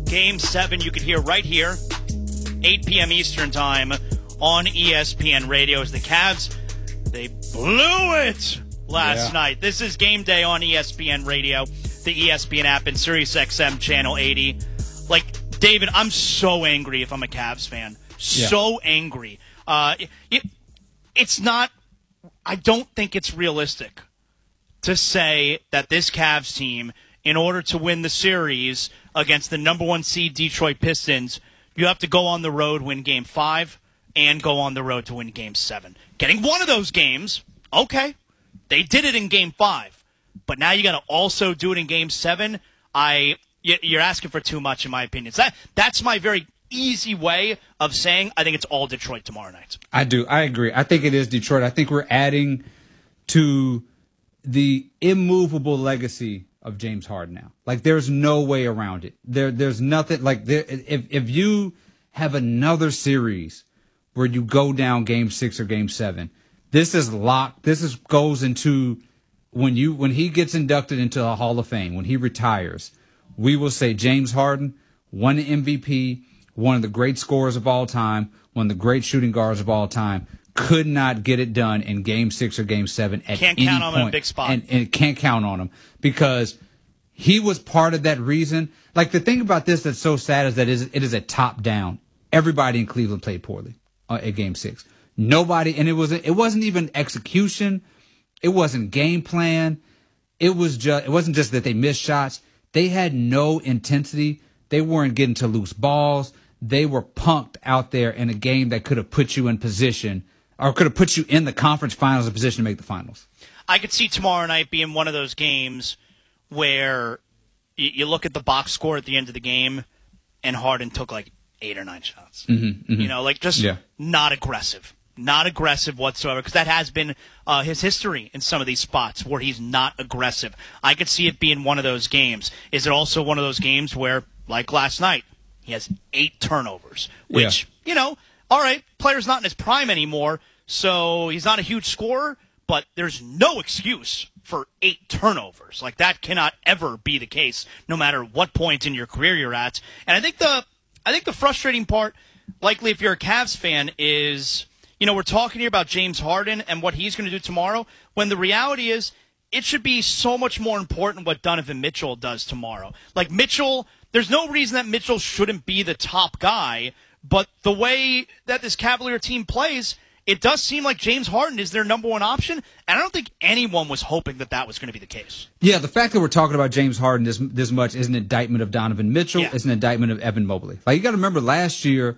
Game 7 you can hear right here, 8 p.m. Eastern Time on ESPN Radio as the Cavs, they blew it last night. This is Game Day on ESPN Radio, the ESPN app, and SiriusXM Channel 80. Like, David, I'm so angry if I'm a Cavs fan. So angry. It's not – I don't think it's realistic to say that this Cavs team, in order to win the series against the number 1 seed Detroit Pistons, you have to go on the road, win Game 5, and go on the road to win Game 7. Getting one of those games, okay. They did it in Game 5. But now you got to also do it in Game 7. You're asking for too much, in my opinion. That's my very easy way of saying I think it's all Detroit tomorrow night. I do. I agree. I think it is Detroit. I think we're adding to the immovable legacy of James Harden now. Like, there's no way around it. There's nothing like there. If you have another series where you go down Game 6 or Game 7, this is locked. Goes into when he gets inducted into the Hall of Fame, when he retires, we will say James Harden won the MVP, one of the great scorers of all time, one of the great shooting guards of all time, could not get it done in Game 6 or Game 7 at any point. Can't count on him in a big spot. And can't count on him because he was part of that reason. Like, the thing about this that's so sad is that it is a top-down. Everybody in Cleveland played poorly at Game 6. Nobody, and it wasn't even execution. It wasn't game plan. It wasn't just that they missed shots. They had no intensity. They weren't getting to loose balls. They were punked out there in a game that could have put you in position or could have put you in the conference finals in position to make the finals. I could see tomorrow night being one of those games where you look at the box score at the end of the game and Harden took like 8 or 9 shots. You know, like just not aggressive. Not aggressive whatsoever, because that has been his history in some of these spots where he's not aggressive. I could see it being one of those games. Is it also one of those games where, like last night, he has 8 turnovers, which, you know, all right, player's not in his prime anymore, so he's not a huge scorer, but there's no excuse for 8 turnovers. Like, that cannot ever be the case, no matter what point in your career you're at. And I think the frustrating part, likely if you're a Cavs fan, is, you know, we're talking here about James Harden and what he's going to do tomorrow, when the reality is it should be so much more important what Donovan Mitchell does tomorrow. Like, Mitchell, there's no reason that Mitchell shouldn't be the top guy, but the way that this Cavalier team plays, it does seem like James Harden is their number 1 option, and I don't think anyone was hoping that was going to be the case. Yeah, the fact that we're talking about James Harden this much is an indictment of Donovan Mitchell, is an indictment of Evan Mobley. Like, you got to remember last year,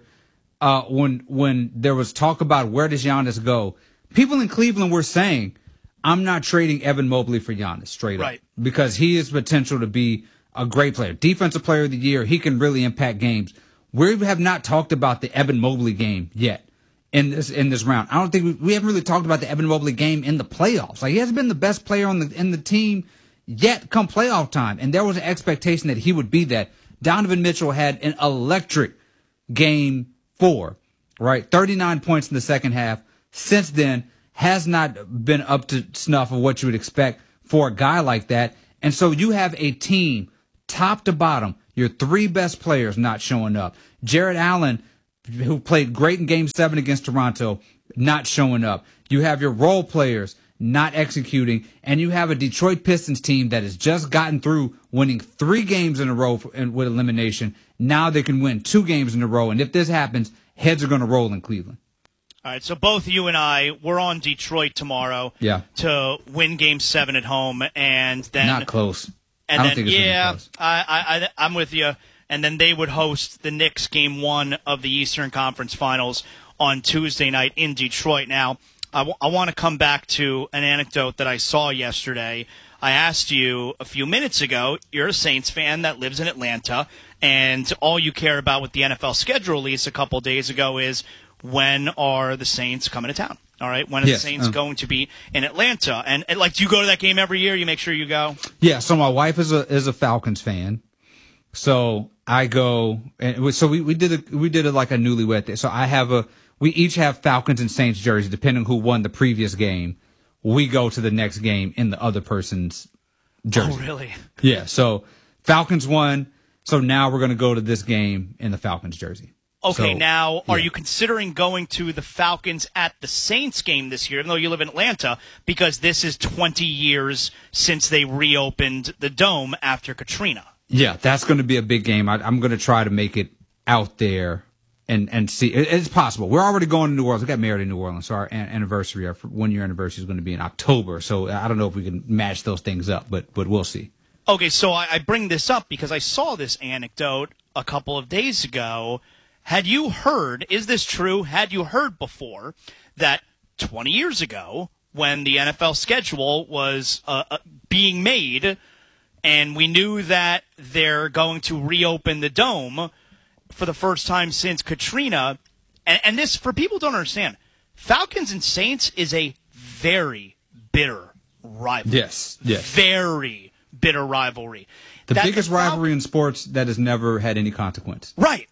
when there was talk about where does Giannis go, people in Cleveland were saying, I'm not trading Evan Mobley for Giannis straight up, because he has potential to be a great player, defensive player of the year. He can really impact games. We have not talked about the Evan Mobley game yet in this round. I don't think we haven't really talked about the Evan Mobley game in the playoffs. Like, he hasn't been the best player in the team yet come playoff time, and there was an expectation that he would be that. Donovan Mitchell had an electric game 4, right? 39 points in the second half. Since then, has not been up to snuff of what you would expect for a guy like that. And so you have a team, top to bottom, your 3 best players not showing up. Jarrett Allen, who played great in Game 7 against Toronto, not showing up. You have your role players not executing, and you have a Detroit Pistons team that has just gotten through winning 3 games in a row with elimination. Now they can win 2 games in a row, and if this happens, heads are going to roll in Cleveland. All right, so both you and I, we're on Detroit tomorrow to win Game 7 at home, and then not close. And I don't think it's going to be close. I'm with you. And then they would host the Knicks Game 1 of the Eastern Conference Finals on Tuesday night in Detroit. Now, I want to come back to an anecdote that I saw yesterday. I asked you a few minutes ago, you're a Saints fan that lives in Atlanta, and all you care about with the NFL schedule release a couple days ago is, when are the Saints coming to town? All right, when are the Saints going to be in Atlanta? And like, do you go to that game every year? You make sure you go? Yeah, so my wife is a Falcons fan. So I go, and so we did it like a newlywed thing. So we each have Falcons and Saints jerseys, depending who won the previous game. We go to the next game in the other person's jersey. Oh, really? Yeah. So Falcons won. So now we're going to go to this game in the Falcons jersey. Okay, so, now, are you considering going to the Falcons at the Saints game this year, even though you live in Atlanta, because this is 20 years since they reopened the Dome after Katrina? Yeah, that's going to be a big game. I'm going to try to make it out there and see. It's possible. We're already going to New Orleans. We got married in New Orleans, so our anniversary, our 1-year anniversary is going to be in October. So I don't know if we can match those things up, but we'll see. Okay, so I bring this up because I saw this anecdote a couple of days ago. Had you heard, is this true, had you heard before that 20 years ago when the NFL schedule was being made and we knew that they're going to reopen the Dome for the first time since Katrina, and this, for people who don't understand, Falcons and Saints is a very bitter rivalry. Yes. Very bitter rivalry. The biggest rivalry in sports that has never had any consequence. Right.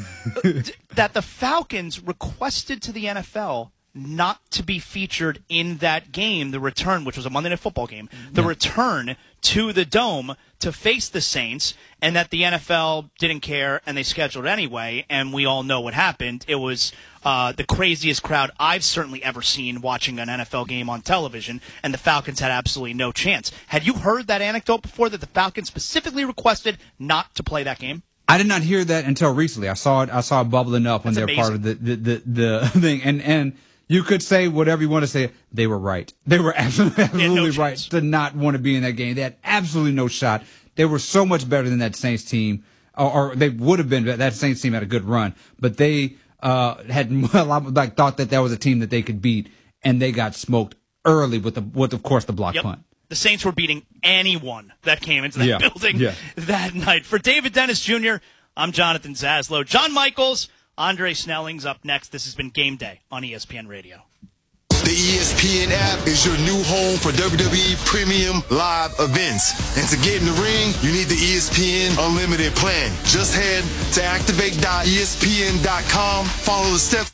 That the Falcons requested to the NFL not to be featured in that game, the return, which was a Monday Night Football game, the return to the Dome to face the Saints, and that the NFL didn't care and they scheduled anyway, and we all know what happened. It was the craziest crowd I've certainly ever seen watching an NFL game on television, and the Falcons had absolutely no chance. Had you heard that anecdote before, that the Falcons specifically requested not to play that game? I did not hear that until recently. I saw it bubbling up when they were part of the thing, and you could say whatever you want to say. They were right. They were absolutely right to not want to be in that game. They had absolutely no shot. They were so much better than that Saints team, or they would have been. That Saints team had a good run, but they had a lot, thought that was a team that they could beat, and they got smoked early with of course the block punt. The Saints were beating anyone that came into that building that night. For David Dennis Jr., I'm Jonathan Zaslow. John Michaels, Andre Snelling's up next. This has been Game Day on ESPN Radio. The ESPN app is your new home for WWE Premium Live events. And to get in the ring, you need the ESPN Unlimited plan. Just head to activate.espn.com, follow the steps.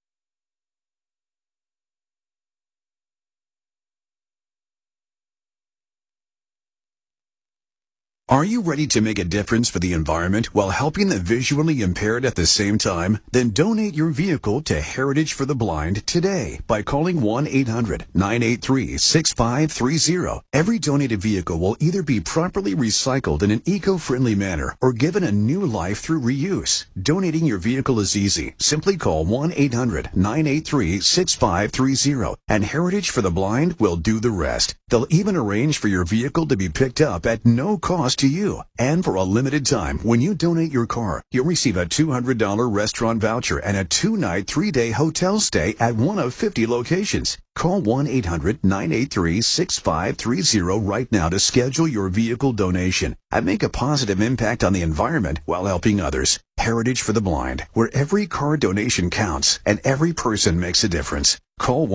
Are you ready to make a difference for the environment while helping the visually impaired at the same time? Then donate your vehicle to Heritage for the Blind today by calling 1-800-983-6530. Every donated vehicle will either be properly recycled in an eco-friendly manner or given a new life through reuse. Donating your vehicle is easy. Simply call 1-800-983-6530 and Heritage for the Blind will do the rest. They'll even arrange for your vehicle to be picked up at no cost to you. And for a limited time, when you donate your car, you'll receive a $200 restaurant voucher and a 2-night, 3-day hotel stay at one of 50 locations. Call 1-800-983-6530 right now to schedule your vehicle donation and make a positive impact on the environment while helping others. Heritage for the Blind, where every car donation counts and every person makes a difference. Call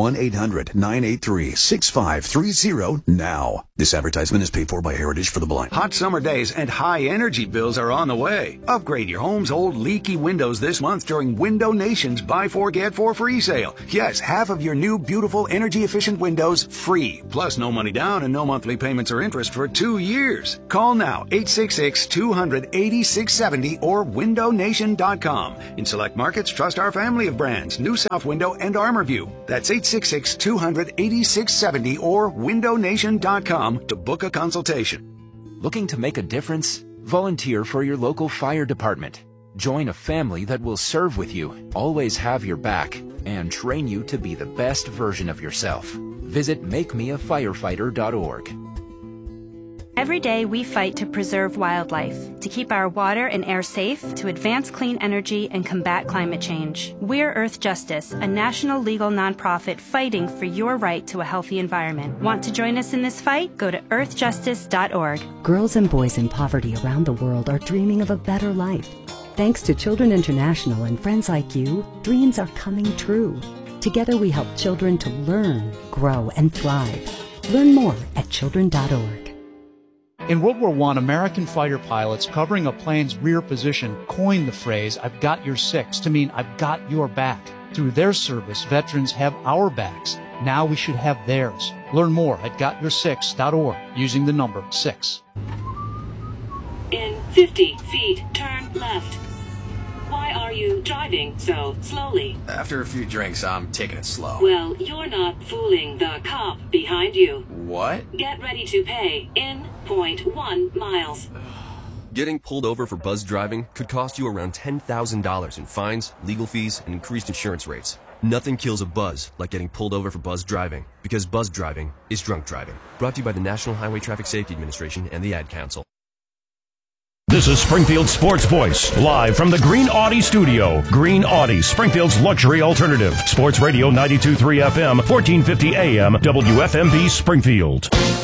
1-800-983-6530 now. This advertisement is paid for by Heritage for the Blind. Hot summer days and high energy bills are on the way. Upgrade your home's old leaky windows this month during Window Nation's Buy 4 Get 4 free sale. Yes, half of your new beautiful energy efficient windows free. Plus no money down and no monthly payments or interest for 2 years. Call now 866-200-8670 or windownation.com. In select markets, trust our family of brands, New South Window and ArmorView. That's 866-200-8670 or windownation.com to book a consultation. Looking to make a difference? Volunteer for your local fire department. Join a family that will serve with you, always have your back, and train you to be the best version of yourself. Visit makemeafirefighter.org. Every day we fight to preserve wildlife, to keep our water and air safe, to advance clean energy and combat climate change. We're Earth Justice, a national legal nonprofit fighting for your right to a healthy environment. Want to join us in this fight? Go to earthjustice.org. Girls and boys in poverty around the world are dreaming of a better life. Thanks to Children International and friends like you, dreams are coming true. Together we help children to learn, grow, and thrive. Learn more at children.org. In World War I, American fighter pilots covering a plane's rear position coined the phrase, "I've got your six," to mean I've got your back. Through their service, veterans have our backs. Now we should have theirs. Learn more at gotyoursix.org using the number 6. In 50 feet, turn left. Why are you driving so slowly? After a few drinks, I'm taking it slow. Well, you're not fooling the cop behind you. What? Get ready to pay in 0.1 miles. Getting pulled over for buzz driving could cost you around $10,000 in fines, legal fees, and increased insurance rates. Nothing kills a buzz like getting pulled over for buzz driving, because buzz driving is drunk driving. Brought to you by the National Highway Traffic Safety Administration and the Ad Council. This is Springfield's Sports Voice, live from the Green Audi studio. Green Audi, Springfield's luxury alternative. Sports Radio 92.3 FM, 1450 AM, WFMB Springfield.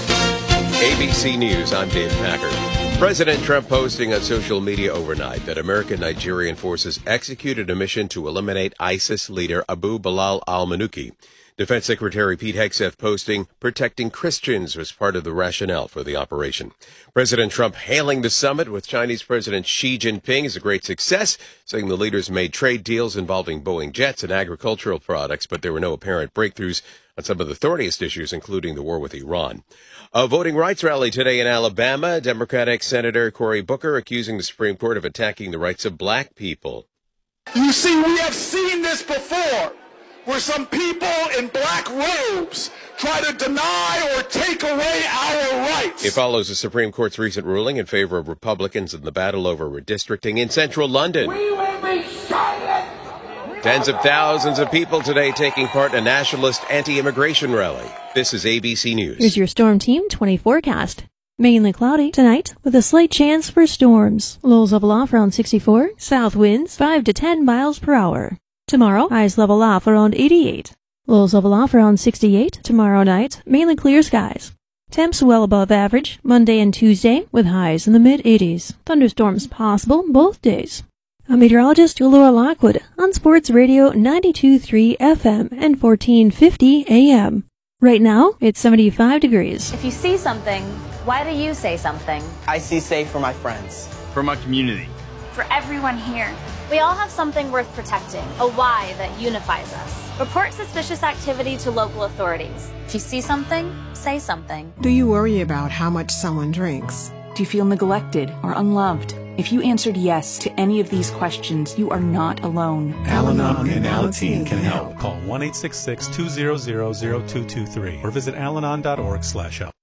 ABC News, I'm Dave Packard. President Trump posting on social media overnight that American-Nigerian forces executed a mission to eliminate ISIS leader Abu Bilal al-Manuki. Defense Secretary Pete Hegseth posting, protecting Christians was part of the rationale for the operation. President Trump hailing the summit with Chinese President Xi Jinping as a great success, saying the leaders made trade deals involving Boeing jets and agricultural products, but there were no apparent breakthroughs on some of the thorniest issues, including the war with Iran. A voting rights rally today in Alabama. Democratic Senator Cory Booker accusing the Supreme Court of attacking the rights of black people. You see, we have seen this before, where some people in black robes try to deny or take away our rights. It follows the Supreme Court's recent ruling in favor of Republicans in the battle over redistricting in central London. We will be silent. Tens of thousands of people today taking part in a nationalist anti-immigration rally. This is ABC News. Here's your Storm Team 20 forecast. Mainly cloudy tonight with a slight chance for storms. Lows level off around 64. South winds 5 to 10 miles per hour. Tomorrow, highs level off around 88. Lows level off around 68. Tomorrow night, mainly clear skies. Temps well above average Monday and Tuesday with highs in the mid-80s. Thunderstorms possible both days. I'm meteorologist Laura Lockwood on Sports Radio 92.3 FM and 1450 AM. Right now, it's 75 degrees. If you see something, why do you say something? I see safe for my friends. For my community. For everyone here. We all have something worth protecting, a why that unifies us. Report suspicious activity to local authorities. If you see something, say something. Do you worry about how much someone drinks? Do you feel neglected or unloved? If you answered yes to any of these questions, you are not alone. Al-Anon and Alateen can help. Call 1-866-200-0223 or visit alanon.org/help.